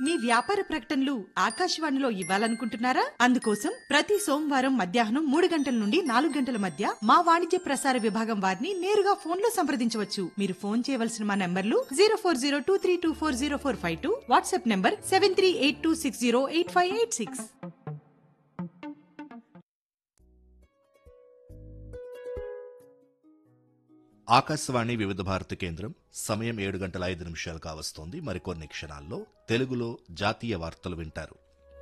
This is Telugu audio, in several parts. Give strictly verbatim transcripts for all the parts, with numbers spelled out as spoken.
మీ వ్యాపార ప్రకటనలు ఆకాశవాణిలో ఇవ్వాలనుకుంటున్నారా? అందుకోసం ప్రతి సోమవారం మధ్యాహ్నం మూడు గంటల నుండి నాలుగు గంటల మధ్య మా వాణిజ్య ప్రసార విభాగం వారిని నేరుగా ఫోన్ లో సంప్రదించవచ్చు. మీరు ఫోన్ చేయవలసిన మా నంబర్లు zero four zero two three two four zero four five two, WhatsApp number seven three eight two six zero eight five eight six. Akashvani వివిధ భారతి కేంద్రం సమయం ఏడు గంటల ఐదు నిమిషాలు కావస్తోంది. మరికొన్ని క్షణాల్లో తెలుగులో జాతీయ వార్తలు వింటారు.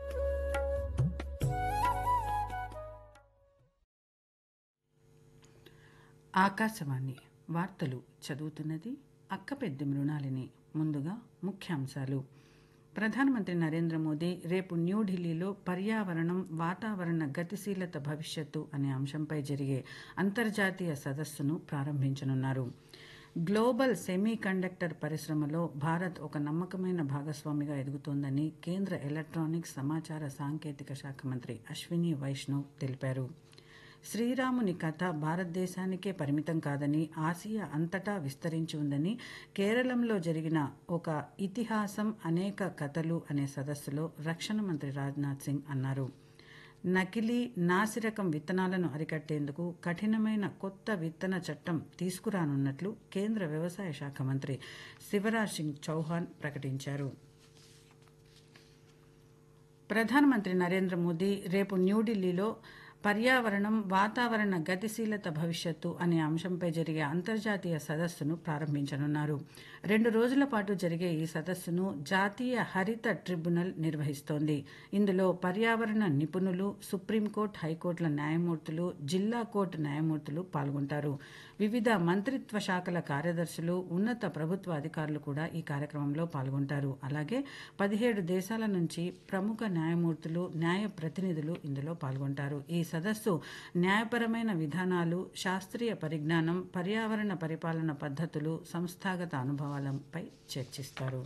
ఆకాశవాణి వార్తలు చదువుతున్నది అక్కపెద్ది మృణాలిని. ముందుగా ముఖ్యాంశాలు. ప్రధానమంత్రి నరేంద్ర మోదీ రేపు న్యూఢిల్లీలో పర్యావరణం, వాతావరణ గతిశీలత భవిష్యత్తు అనే అంశంపై జరిగే అంతర్జాతీయ సదస్సును ప్రారంభించనున్నారు. గ్లోబల్ సెమీ కండక్టర్ పరిశ్రమలో భారత్ ఒక నమ్మకమైన భాగస్వామిగా ఎదుగుతోందని కేంద్ర ఎలక్ట్రానిక్స్, సమాచార సాంకేతిక శాఖ మంత్రి అశ్విని వైష్ణవ్ తెలిపారు. శ్రీరాముని కథ భారతదేశానికే పరిమితం కాదని, ఆసియా అంతటా విస్తరించి ఉందని కేరళంలో జరిగిన ఒక ఇతిహాసం అనేక కథలు అనే సదస్సులో రక్షణ మంత్రి రాజ్నాథ్ సింగ్ అన్నారు. నకిలీ, నాసిరకం విత్తనాలను అరికట్టేందుకు కఠినమైన కొత్త విత్తన చట్టం తీసుకురానున్నట్లు కేంద్ర వ్యవసాయ శాఖ మంత్రి శివరాజ్ సింగ్ చౌహాన్ ప్రకటించారు. ప్రధానమంత్రి నరేంద్ర మోదీ రేపు న్యూఢిల్లీలో పర్యావరణం, వాతావరణ గతిశీలత భవిష్యత్తు అనే అంశంపై జరిగే అంతర్జాతీయ సదస్సును ప్రారంభించనున్నారు. రెండు రోజుల పాటు జరిగే ఈ సదస్సును జాతీయ హరిత ట్రిబ్యునల్ నిర్వహిస్తోంది. ఇందులో పర్యావరణ నిపుణులు, సుప్రీంకోర్టు, హైకోర్టుల న్యాయమూర్తులు, జిల్లా కోర్టు న్యాయమూర్తులు పాల్గొంటారు. వివిధ మంత్రిత్వ శాఖల కార్యదర్శులు, ఉన్నత ప్రభుత్వ అధికారులు కూడా ఈ కార్యక్రమంలో పాల్గొంటారు. అలాగే పదిహేడు దేశాల నుంచి ప్రముఖ న్యాయమూర్తులు, న్యాయ ప్రతినిధులు ఇందులో పాల్గొంటారు. ఈ సదస్సు న్యాయపరమైన విధానాలు, శాస్త్రీయ పరిజ్ఞానం, పర్యావరణ పరిపాలన పద్ధతులు, సంస్థాగత అనుభవాలపై చర్చిస్తారు.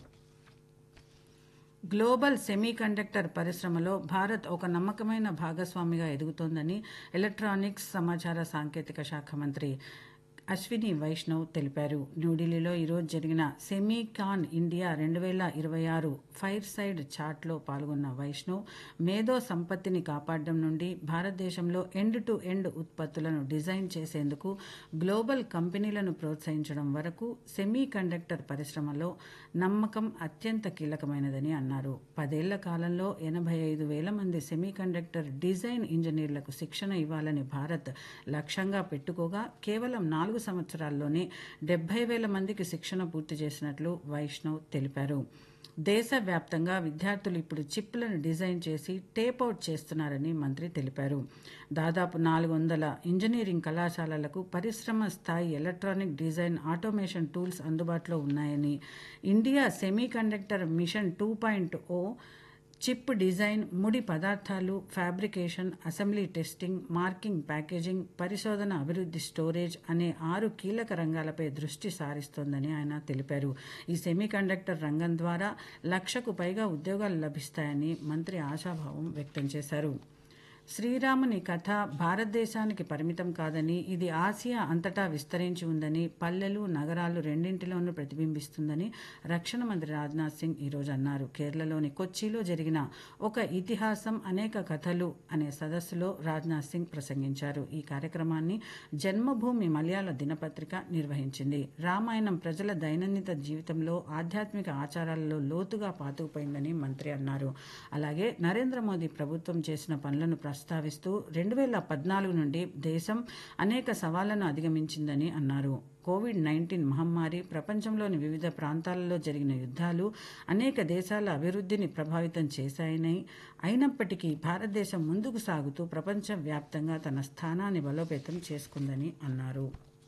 గ్లోబల్ సెమీ కండక్టర్ పరిశ్రమలో భారత్ ఒక నమ్మకమైన భాగస్వామిగా ఎదుగుతోందని ఎలక్ట్రానిక్స్, సమాచార సాంకేతిక శాఖ మంత్రి అశ్విని వైష్ణవ్ తెలిపారు. న్యూఢిల్లీలో ఈరోజు జరిగిన సెమీకాన్ ఇండియా రెండు వేల ఇరవై ఆరు ఫైర్ సైడ్ చాట్లో పాల్గొన్న వైష్ణవ్ మేధో సంపత్తిని కాపాడడం నుండి భారతదేశంలో ఎండ్ టు ఎండ్ ఉత్పత్తులను డిజైన్ చేసేందుకు గ్లోబల్ కంపెనీలను ప్రోత్సహించడం వరకు సెమీ కండక్టర్ పరిశ్రమలో నమ్మకం అత్యంత కీలకమైనదని అన్నారు. పదేళ్ల కాలంలో ఎనభై ఐదు వేల మంది సెమీ కండక్టర్ డిజైన్ ఇంజనీర్లకు శిక్షణ ఇవ్వాలని భారత్ లక్ష్యంగా పెట్టుకోగా కేవలం నాలుగు సంవత్సరాల్లోనే డెబ్బై వేల మందికి శిక్షణ పూర్తి చేసినట్లు వైష్ణవ్ తెలిపారు. దేశవ్యాప్తంగా విద్యార్థులు ఇప్పుడు చిప్లను డిజైన్ చేసి టేప్అవుట్ చేస్తున్నారని మంత్రి తెలిపారు. దాదాపు నాలుగు వందల ఇంజనీరింగ్ కళాశాలలకు పరిశ్రమ స్థాయి ఎలక్ట్రానిక్ డిజైన్, ఆటోమేషన్ టూల్స్ అందుబాటులో ఉన్నాయని, India semi conductor machine two point ఓ చిప్ డిజైన్, ముడి పదార్థాలు, fabrication, assembly testing, marking, packaging, పరిశోధన, అభివృద్ధి, స్టోరేజ్ అనే ఆరు కీలక రంగాలపై దృష్టి సారిస్తోందని ఆయన తెలిపారు. ఈ సెమీ కండక్టర్ రంగం ద్వారా లక్షకు పైగా ఉద్యోగాలు లభిస్తాయని మంత్రి ఆశాభావం వ్యక్తం చేశారు. శ్రీరాముని కథ భారతదేశానికి పరిమితం కాదని, ఇది ఆసియా అంతటా విస్తరించి ఉందని, పల్లెలు, నగరాలు రెండింటిలోనూ ప్రతిబింబిస్తుందని రక్షణ మంత్రి రాజ్నాథ్ సింగ్ ఈరోజు అన్నారు. కేరళలోని కొచ్చిలో జరిగిన ఒక ఇతిహాసం అనేక కథలు అనే సదస్సులో రాజ్నాథ్ సింగ్ ప్రసంగించారు. ఈ కార్యక్రమాన్ని జన్మభూమి మలయాళ దినపత్రిక నిర్వహించింది. రామాయణం ప్రజల దైనందిన జీవితంలో, ఆధ్యాత్మిక ఆచారాలలో లోతుగా పాతుకుపోయిందని మంత్రి అన్నారు. అలాగే నరేంద్ర మోదీ ప్రభుత్వం చేసిన పనులను ప్రస్తావిస్తూ రెండు వేల పద్నాలుగు నుండి దేశం అనేక సవాళ్లను అధిగమించిందని అన్నారు. కోవిడ్ నైన్టీన్ మహమ్మారి, ప్రపంచంలోని వివిధ ప్రాంతాలలో జరిగిన యుద్ధాలు అనేక దేశాల అభివృద్ధిని ప్రభావితం చేశాయని, అయినప్పటికీ భారతదేశం ముందుకు సాగుతూ ప్రపంచవ్యాప్తంగా తన స్థానాన్ని బలోపేతం చేసుకుందని అన్నారు.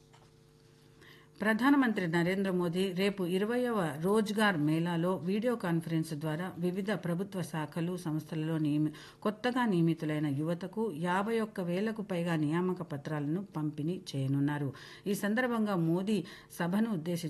ప్రధానమంత్రి నరేంద్ర మోదీ రేపు ఇరవైవ రోజ్గార్ మేళాలో వీడియో కాన్ఫరెన్స్ ద్వారా వివిధ ప్రభుత్వ శాఖలు, సంస్థలలో నియమి కొత్తగా నియమితులైన యువతకు యాభై ఒక్క వేలకు పైగా నియామక పత్రాలను పంపిణీ చేయనున్నారు. ఈ సందర్భంగా మోదీ సభను ఉద్దేశించి